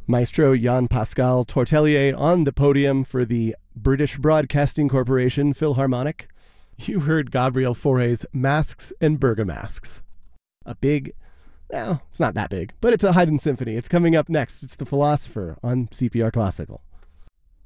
Maestro Jan-Pascal Tortelier on the podium for the British Broadcasting Corporation Philharmonic. You heard Gabriel Fauré's Masks and Bergamasks. A big, well, it's not that big, but it's a Haydn symphony. It's coming up next. It's The Philosopher on CPR Classical.